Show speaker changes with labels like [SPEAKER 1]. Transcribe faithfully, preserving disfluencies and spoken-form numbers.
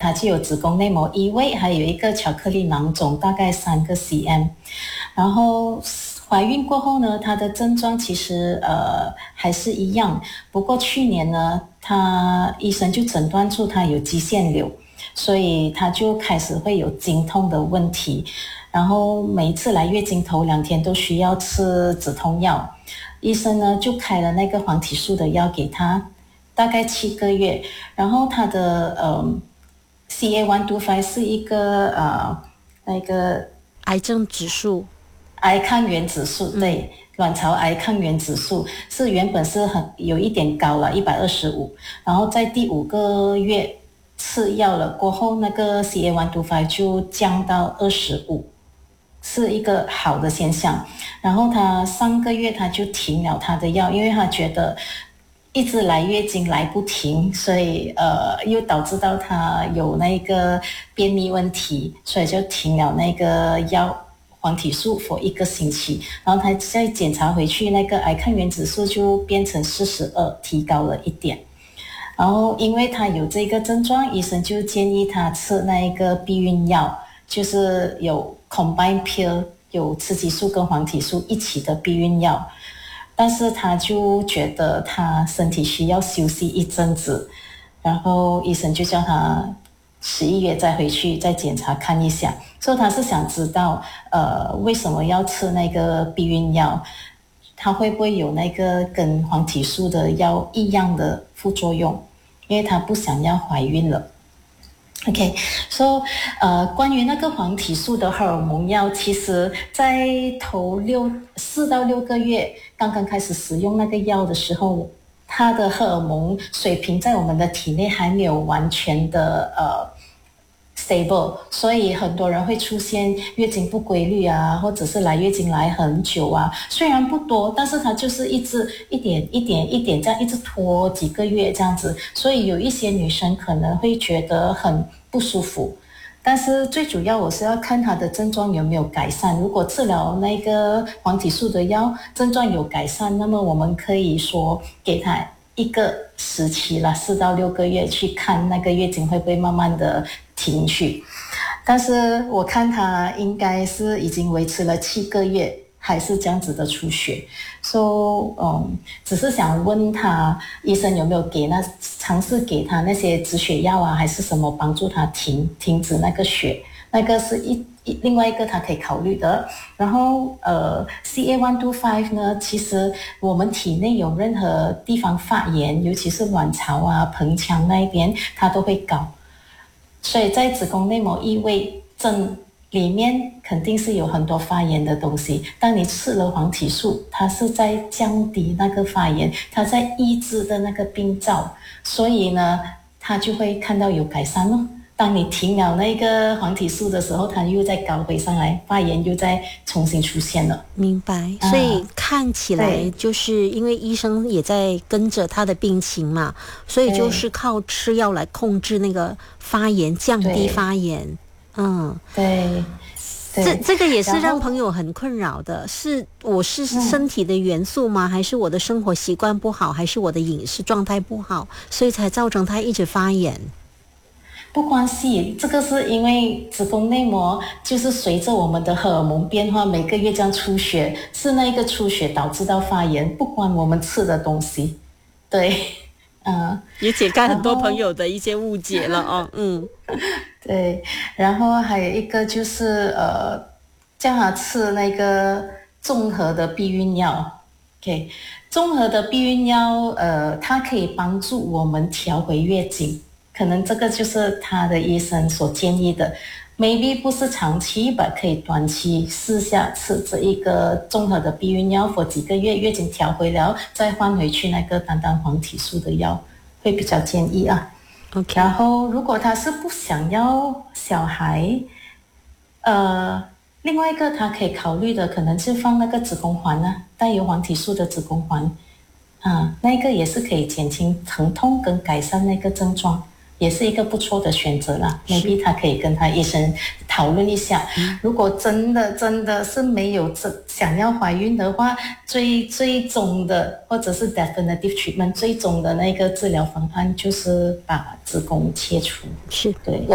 [SPEAKER 1] 它就有子宫内膜异位，还有一个巧克力囊肿，大概三个 cm。然后怀孕过后呢，她的症状其实呃还是一样，不过去年呢，她医生就诊断出她有肌腺瘤，所以她就开始会有经痛的问题，然后每一次来月经头两天都需要吃止痛药，医生呢就开了那个黄体素的药给她，大概七个月，然后她的呃 C A 一二五 是一个呃那个
[SPEAKER 2] 癌症指数。
[SPEAKER 1] 癌抗原指数，对，卵巢癌抗原指数是原本是很有一点高了，一百二十五，然后在第五个月吃药了过后，那个 C A 一二五 就降到二十五，是一个好的现象。然后他上个月他就停了他的药，因为他觉得一直来月经来不停，所以呃又导致到他有那个便秘问题，所以就停了那个药。黄体素 for 一个星期，然后他再检查回去，那个癌抗原指数就变成四十二，提高了一点。然后因为他有这个症状，医生就建议他吃那一个避孕药，就是有 combine pill， 有雌激素跟黄体素一起的避孕药。但是他就觉得他身体需要休息一阵子，然后医生就叫他十一月再回去再检查看一下，所以他是想知道呃为什么要吃那个避孕药，他会不会有那个跟黄体素的药一样的副作用，因为他不想要怀孕了。OK， so 呃，关于那个黄体素的荷尔蒙药，其实在头六四到六个月刚刚开始使用那个药的时候，它的荷尔蒙水平在我们的体内还没有完全的呃 stable， 所以很多人会出现月经不规律啊，或者是来月经来很久啊，虽然不多，但是它就是一直一点一点一点这样一直拖几个月这样子，所以有一些女生可能会觉得很不舒服。但是最主要我是要看她的症状有没有改善，如果治疗那个黄体素的药症状有改善，那么我们可以说给她一个时期了，四到六个月去看那个月经会不会慢慢的停去。但是我看她应该是已经维持了七个月还是这样子的出血，所以嗯，只是想问他医生有没有给那尝试给他那些止血药啊，还是什么帮助他停停止那个血，那个是一一另外一个他可以考虑的。然后呃 C A 一二五 呢，其实我们体内有任何地方发炎，尤其是卵巢啊、盆腔那一边，它都会高，所以在子宫内膜异位症里面肯定是有很多发炎的东西，当你吃了黄体素，它是在降低那个发炎，它在抑制的那个病灶，所以呢它就会看到有改善咯。当你停了那个黄体素的时候，它又再高回上来，发炎又再重新出现了。
[SPEAKER 2] 明白，所以看起来就是因为医生也在跟着他的病情嘛，所以就是靠吃药来控制那个发炎，降低发炎。嗯，
[SPEAKER 1] 对，
[SPEAKER 2] 这这个也是让朋友很困扰的，是我是身体的元素吗？还是我的生活习惯不好，还是我的饮食状态不好，所以才造成它一直发炎？
[SPEAKER 1] 不关系，这个是因为子宫内膜就是随着我们的荷尔蒙变化，每个月这样出血，是那个出血导致到发炎，不关我们吃的东西。对，嗯，
[SPEAKER 2] 也解开很多朋友的一些误解了哦。嗯，
[SPEAKER 1] 对，然后还有一个就是呃，叫他吃那个综合的避孕药。OK， 综合的避孕药，呃，它可以帮助我们调回月经。可能这个就是他的医生所建议的 ，maybe 不是长期吧，可以短期试下吃这一个综合的避孕药，for 几个月月经调回了，再换回去那个单单黄体素的药，会比较建议啊。
[SPEAKER 2] OK，
[SPEAKER 1] 然后如果他是不想要小孩，呃，另外一个他可以考虑的可能是放那个子宫环啊，带有黄体素的子宫环啊，那个也是可以减轻疼痛跟改善那个症状。也是一个不错的选择啦 ，maybe 他可以跟他医生讨论一下。嗯、如果真的真的是没有想要怀孕的话，最最终的或者是 definitive treatment 最终的那个治疗方案就是把子宫切除。
[SPEAKER 2] 是，
[SPEAKER 1] 对。